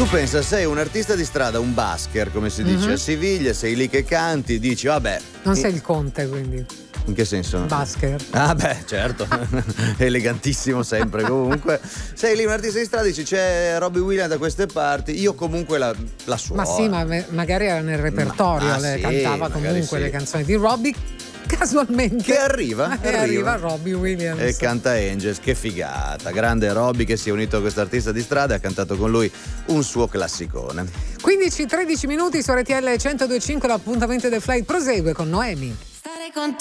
Tu pensa, sei un artista di strada, un busker, come si dice a Siviglia, sei lì che canti, dici vabbè. Non sei il conte, quindi. In che senso? Busker. Ah beh, certo, elegantissimo sempre. Comunque sei lì un artista di strada, dici c'è Robbie Williams da queste parti, io comunque la suono. Ma sì, ma magari era nel repertorio, le sì, cantava comunque le canzoni di Robbie. Casualmente che arriva Robbie Williams e canta Angels. Che figata, grande Robbie che si è unito a questo artista di strada e ha cantato con lui un suo classicone. 15-13 minuti su RTL 102.5, l'appuntamento del Flight prosegue con Noemi. Stare con